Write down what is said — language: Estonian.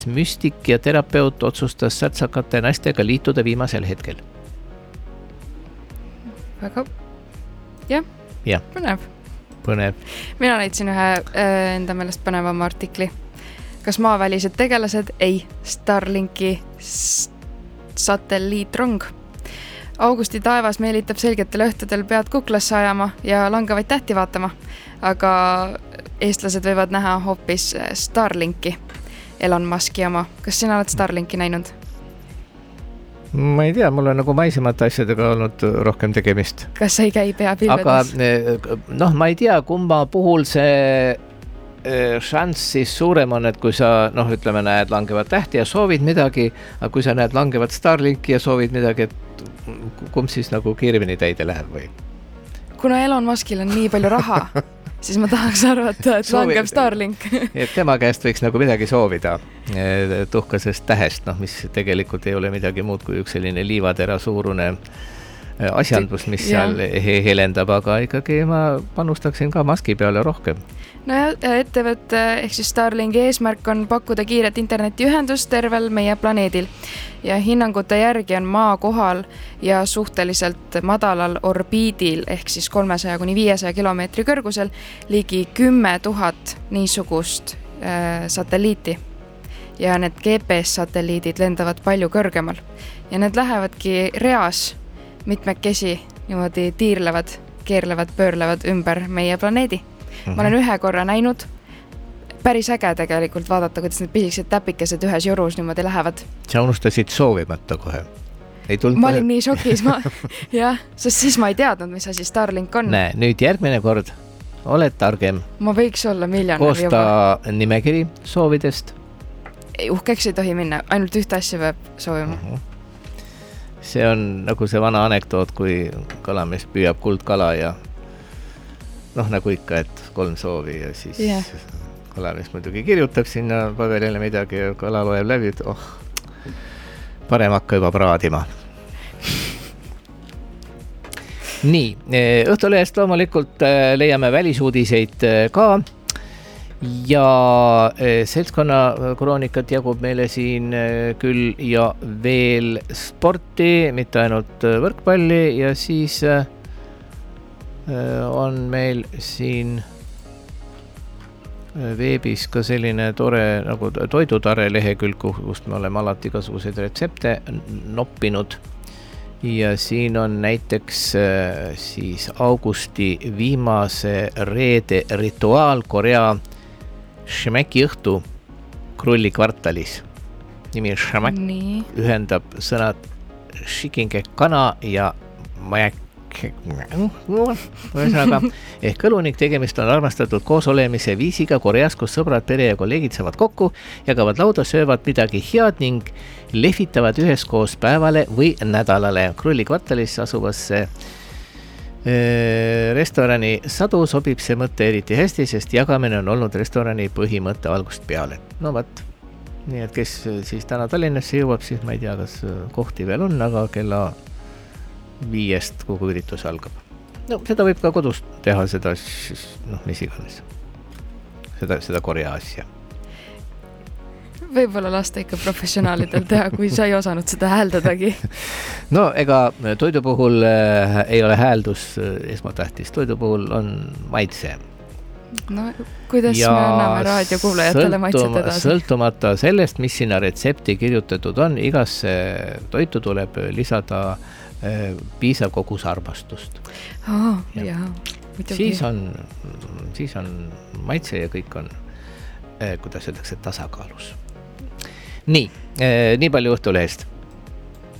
müstik ja terapeut otsustas särtsakate naistega liituda viimasel hetkel? Väga, jah, põnev. Mina leidsin ühe enda meelest põnevama artikli. Kas maavälised tegelased? Ei, Starlinki satelliitrong. Augusti taevas meelitab selgetel õhtudel pead kuklasse ajama ja langevaid tähti vaatama, aga eestlased võivad näha hoopis Starlinki, Elon Muski oma. Kas sina oled Starlinki näinud? Ma ei tea, mul on nagu maisemate asjadega olnud rohkem tegemist. Kas sa ei käi pea pilvedes? Aga ma ei tea, kumma puhul see šanss siis suurem on, et kui sa, ütleme, näed langevat tähti ja soovid midagi, aga kui sa näed langevat Starlinki ja soovid midagi, et kumb siis nagu kiiremini täide läheb või? Kuna Elon Muskil on nii palju raha, siis ma tahaks arvata, et langeb Starlink. Et tema käest võiks nagu midagi soovida tuhkasest tähest, mis tegelikult ei ole midagi muud kui üks selline liivatera suurune asjandus, mis seal helendab, aga ikkagi ma panustaksin ka Muski peale rohkem. No ja ettevõtte ehk siis Starlinki eesmärk on pakkuda kiiret internetiühendust tervel meie planeedil ja hinnangute järgi on maa kohal ja suhteliselt madalal orbiidil ehk siis 300–500 kilomeetri kõrgusel ligi 10 000 niisugust satelliiti ja need GPS-satelliidid lendavad palju kõrgemal ja need lähevadki reas mitmekesi niimoodi tiirlevad, keerlevad, pöörlevad ümber meie planeedi. Ma olen ühe korra näinud, päris äge tegelikult vaadata, kuidas need pisikesed täpikesed ühes jorus niimoodi lähevad. Sa unustasid soovimata kohe. Ma olin nii šokis, sest siis ma ei teadnud, mis asi Starlink on. Näe, nüüd järgmine kord oled targem. Ma võiks olla miljonär juba. Koosta nimekiri soovidest. Uhkeks ei tohi minna, ainult ühte asja peab soovima. See on nagu see vana anekdoot, kui kalamees püüab kuldkala ja nagu ikka, et 3 soovi ja siis kalamees muidugi kirjutab sinna paberile midagi ja kala loeb läbi, et parem hakka juba praadima. Nii, Õhtulehest loomulikult leiame välisuudiseid ka ja seltskonna kroonikat jagub meile siin küll ja veel sporti, mitte ainult võrkpalli ja siis on meil siin veebis ka selline tore nagu toidutare lehekülg, kust me oleme alati igasuguseid retsepte noppinud ja siin on näiteks siis augusti viimase reede rituaal Korea Shmeki õhtu Krulli kvartalis. Nimi Shmek ühendab sõnad shikinge kana ja majak ehk kõlunik, tegemist on armastatud koosolemise viisiga Koreas, kus sõbrad, pere ja kolleegid saavad kokku, jagavad lauda, söövad midagi head ning lehvitavad üheskoos päevale või nädalale. Krulli kvartalis asuvasse restorani Sadu sobib see mõte eriti hästi, sest jagamine on olnud restorani põhimõtte algust peale. No võt, nii et kes siis täna Tallinnasse jõuab, siis ma ei tea, kas kohti veel on, aga kella 5 kogu üritus algab. No seda võib ka kodus teha, seda mis iganes. Seda Korea asja. Võib-olla lasta ikka professionaalidel teha, kui sa ei osanud seda hääldadagi. No ega toidu puhul ei ole hääldus esmatähtis. Toidu puhul on maitse. No kuidas me anname raadiokuulajatele maitset edasi? Sõltumata sellest, mis sinna retsepti kirjutatud on, igasse toitu tuleb lisada piisav kogus armastust. Siis on maitse ja kõik on, kuidas öeldakse, tasakaalus. Nii palju Õhtulehest.